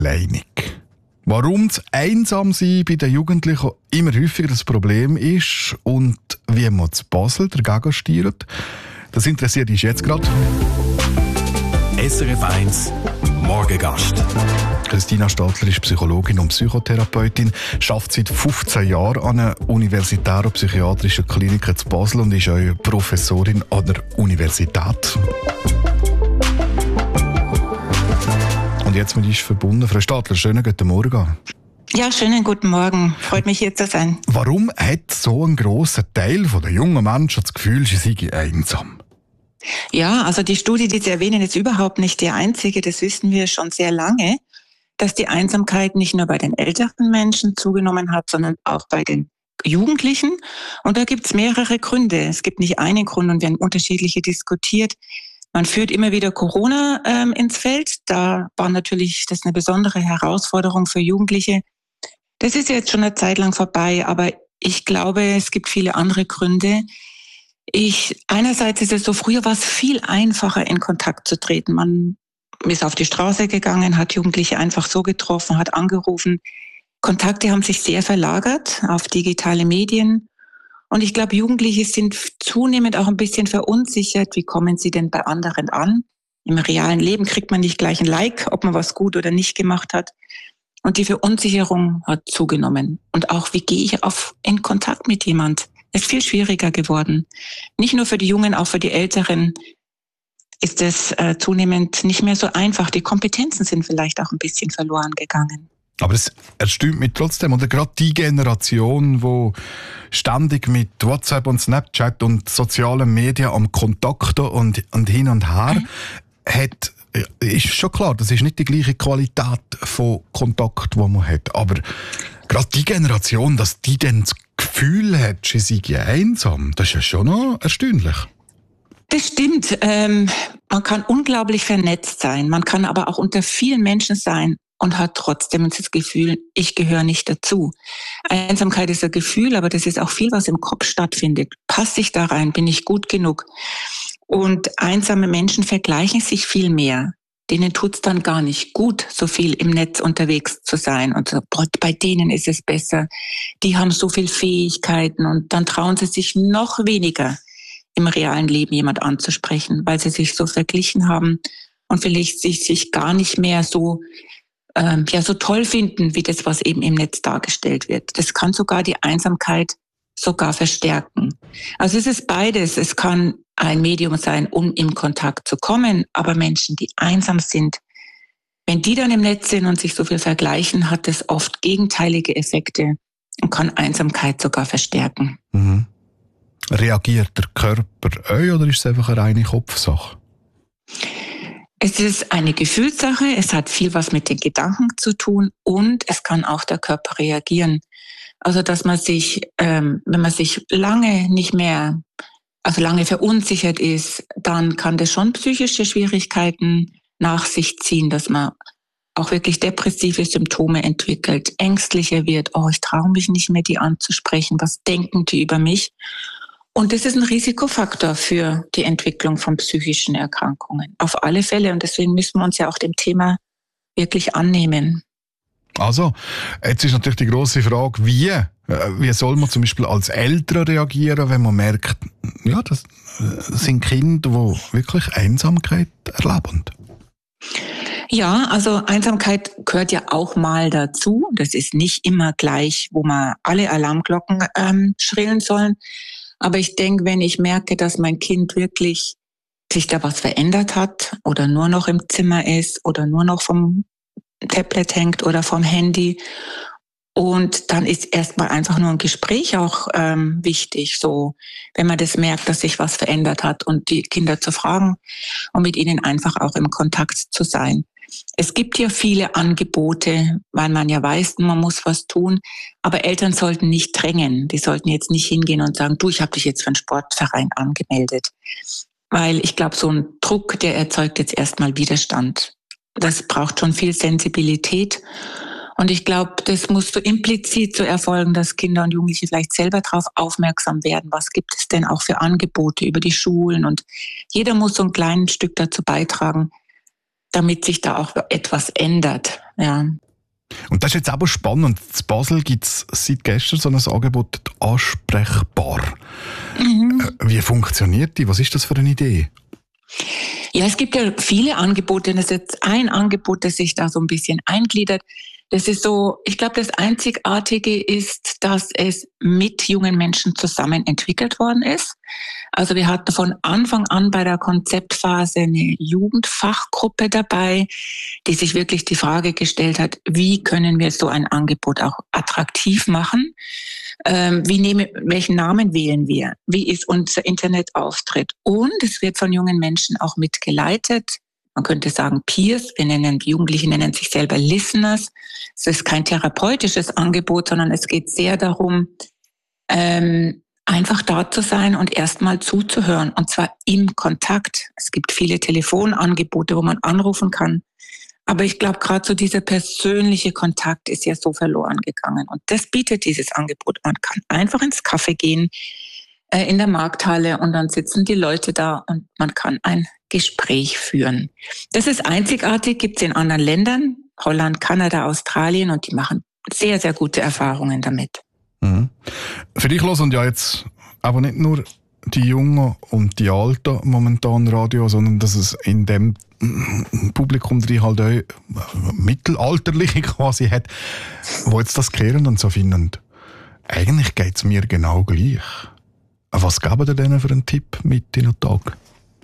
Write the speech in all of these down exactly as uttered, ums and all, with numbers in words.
alleinig. Warum das Einsamsein bei den Jugendlichen immer häufiger das Problem ist und wie man zu Basel dagegen steuert, das interessiert uns jetzt gerade. S R F eins Morgengast. Christina Stadler ist Psychologin und Psychotherapeutin, arbeitet seit fünfzehn Jahren an einer universitären psychiatrischen Klinik in Basel und ist auch Professorin an der Universität. Und jetzt mit uns verbunden, Frau Stadler, schönen guten Morgen. Ja, schönen guten Morgen. Freut mich, hier zu sein. Warum hat so ein grosser Teil der jungen Menschen das Gefühl, sie seien einsam? Ja, also die Studie, die Sie erwähnen, ist überhaupt nicht die einzige. Das wissen wir schon sehr lange, dass die Einsamkeit nicht nur bei den älteren Menschen zugenommen hat, sondern auch bei den Jugendlichen. Und da gibt es mehrere Gründe. Es gibt nicht einen Grund und wir haben unterschiedliche diskutiert. Man führt immer wieder Corona ähm, ins Feld. Da war natürlich das eine besondere Herausforderung für Jugendliche. Das ist jetzt schon eine Zeit lang vorbei, aber ich glaube, es gibt viele andere Gründe. Ich, einerseits ist es so, früher war es viel einfacher, in Kontakt zu treten. Man ist auf die Straße gegangen, hat Jugendliche einfach so getroffen, hat angerufen. Kontakte haben sich sehr verlagert auf digitale Medien. Und ich glaube, Jugendliche sind zunehmend auch ein bisschen verunsichert. Wie kommen sie denn bei anderen an? Im realen Leben kriegt man nicht gleich ein Like, ob man was gut oder nicht gemacht hat. Und die Verunsicherung hat zugenommen. Und auch, wie gehe ich auf, in Kontakt mit jemand? Es ist viel schwieriger geworden. Nicht nur für die Jungen, auch für die Älteren ist es äh, zunehmend nicht mehr so einfach. Die Kompetenzen sind vielleicht auch ein bisschen verloren gegangen. Aber es erstaunt mich trotzdem, oder gerade die Generation, die ständig mit WhatsApp und Snapchat und sozialen Medien am Kontakten und, und hin und her mhm. hat, ist schon klar, das ist nicht die gleiche Qualität von Kontakt, die man hat. Aber gerade die Generation, dass die dann das Gefühl hat, sie sei einsam, das ist ja schon noch erstaunlich. Das stimmt. Ähm, man kann unglaublich vernetzt sein. Man kann aber auch unter vielen Menschen sein und hat trotzdem das Gefühl, ich gehöre nicht dazu. Einsamkeit ist ein Gefühl, aber das ist auch viel, was im Kopf stattfindet. Passe ich da rein? Bin ich gut genug? Und einsame Menschen vergleichen sich viel mehr. Denen tut's dann gar nicht gut, so viel im Netz unterwegs zu sein. Und so, bei denen ist es besser. Die haben so viel Fähigkeiten und dann trauen sie sich noch weniger, im realen Leben jemand anzusprechen, weil sie sich so verglichen haben und vielleicht sich, sich gar nicht mehr so ähm, ja so toll finden, wie das, was eben im Netz dargestellt wird. Das kann sogar die Einsamkeit sogar verstärken. Also es ist beides. Es kann ein Medium sein, um in Kontakt zu kommen, aber Menschen, die einsam sind, wenn die dann im Netz sind und sich so viel vergleichen, hat es oft gegenteilige Effekte und kann Einsamkeit sogar verstärken. Mhm. Reagiert der Körper euch oder ist es einfach eine reine Kopfsache? Es ist eine Gefühlssache, es hat viel was mit den Gedanken zu tun und es kann auch der Körper reagieren. Also dass man sich, ähm, wenn man sich lange nicht mehr, also lange verunsichert ist, dann kann das schon psychische Schwierigkeiten nach sich ziehen, dass man auch wirklich depressive Symptome entwickelt, ängstlicher wird, oh, ich traue mich nicht mehr, die anzusprechen, was denken die über mich? Und das ist ein Risikofaktor für die Entwicklung von psychischen Erkrankungen. Auf alle Fälle. Und deswegen müssen wir uns ja auch dem Thema wirklich annehmen. Also, jetzt ist natürlich die grosse Frage, wie? Wie soll man zum Beispiel als Eltern reagieren, wenn man merkt, ja, das sind Kinder, die wirklich Einsamkeit erleben? Ja, also Einsamkeit gehört ja auch mal dazu. Das ist nicht immer gleich, wo man alle Alarmglocken ähm, schrillen sollen. Aber ich denke, wenn ich merke, dass mein Kind wirklich sich da was verändert hat oder nur noch im Zimmer ist oder nur noch vom Tablet hängt oder vom Handy, und dann ist erstmal einfach nur ein Gespräch auch ähm, wichtig, so wenn man das merkt, dass sich was verändert hat und die Kinder zu fragen und mit ihnen einfach auch im Kontakt zu sein. Es gibt ja viele Angebote, weil man ja weiß, man muss was tun, aber Eltern sollten nicht drängen. Die sollten jetzt nicht hingehen und sagen, du, ich habe dich jetzt für einen Sportverein angemeldet. Weil ich glaube, so ein Druck, der erzeugt jetzt erstmal Widerstand. Das braucht schon viel Sensibilität. Und ich glaube, das muss so implizit so erfolgen, dass Kinder und Jugendliche vielleicht selber darauf aufmerksam werden. Was gibt es denn auch für Angebote über die Schulen? Und jeder muss so ein kleines Stück dazu beitragen, damit sich da auch etwas ändert. ja. Und das ist jetzt aber spannend. In Basel gibt es seit gestern so ein Angebot, ansprechbar. Mhm. Wie funktioniert die? Was ist das für eine Idee? Ja, es gibt ja viele Angebote. Das ist jetzt ein Angebot, das sich da so ein bisschen eingliedert. Das ist so, ich glaube, das Einzigartige ist, dass es mit jungen Menschen zusammen entwickelt worden ist. Also wir hatten von Anfang an bei der Konzeptphase eine Jugendfachgruppe dabei, die sich wirklich die Frage gestellt hat, wie können wir so ein Angebot auch attraktiv machen? Ähm, wie nehmen, welchen Namen wählen wir? Wie ist unser Internetauftritt? Und es wird von jungen Menschen auch mitgeleitet. Man könnte sagen Peers, wir nennen, die Jugendlichen nennen sich selber Listeners. Es ist kein therapeutisches Angebot, sondern es geht sehr darum, ähm, einfach da zu sein und erstmal zuzuhören. Und zwar im Kontakt. Es gibt viele Telefonangebote, wo man anrufen kann. Aber ich glaube, gerade so dieser persönliche Kontakt ist ja so verloren gegangen. Und das bietet dieses Angebot. Man kann einfach ins Café gehen, äh, in der Markthalle, und dann sitzen die Leute da und man kann ein Gespräch führen. Das ist einzigartig, gibt es in anderen Ländern, Holland, Kanada, Australien, und die machen sehr, sehr gute Erfahrungen damit. Mhm. Für dich hören ja jetzt aber nicht nur die Jungen und die Alten momentan Radio, sondern dass es in dem Publikum, die halt auch Mittelalterliche quasi hat, wo jetzt das hören und so finden, eigentlich geht es mir genau gleich. Was geben ihr denen für einen Tipp mit in den Tag?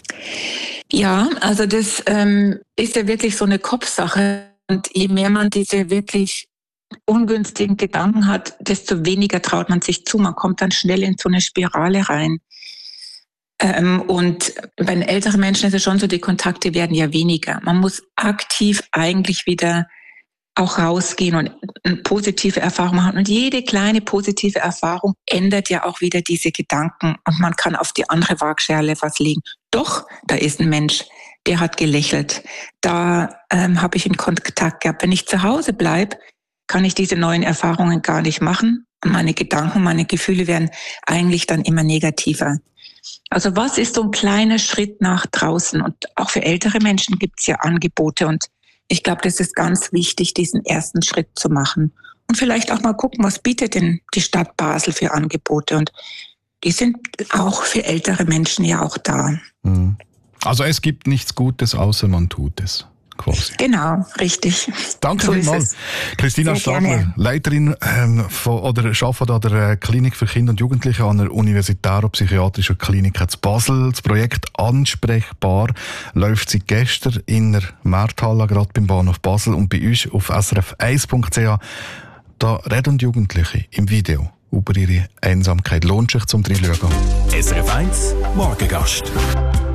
Ja, also das ähm, ist ja wirklich so eine Kopfsache. Und je mehr man diese wirklich ungünstigen Gedanken hat, desto weniger traut man sich zu. Man kommt dann schnell in so eine Spirale rein. Ähm, und bei den älteren Menschen ist es schon so, die Kontakte werden ja weniger. Man muss aktiv eigentlich wieder auch rausgehen und eine positive Erfahrung machen. Und jede kleine positive Erfahrung ändert ja auch wieder diese Gedanken. Und man kann auf die andere Waagschale was legen. Doch, da ist ein Mensch, der hat gelächelt. Da ähm, habe ich einen Kontakt gehabt. Wenn ich zu Hause bleibe, kann ich diese neuen Erfahrungen gar nicht machen. Und meine Gedanken, meine Gefühle werden eigentlich dann immer negativer. Also was ist so ein kleiner Schritt nach draußen? Und auch für ältere Menschen gibt es ja Angebote. Und ich glaube, das ist ganz wichtig, diesen ersten Schritt zu machen. Und vielleicht auch mal gucken, was bietet denn die Stadt Basel für Angebote? Und die sind auch für ältere Menschen ja auch da. Also es gibt nichts Gutes, außer man tut es. Quasi. Genau, richtig. Danke so vielmals. Christina Stadler, Leiterin ähm, von, oder arbeitet an der Klinik für Kinder und Jugendliche an der Universitären Psychiatrischen Klinik in Basel. Das Projekt Ansprechbar läuft seit gestern in der Markthalle, gerade beim Bahnhof Basel, und bei uns auf s r f eins punkt c h. Da reden Jugendliche im Video über ihre Einsamkeit. Lohnt sich zum Reinschauen. S R F eins Morgengast.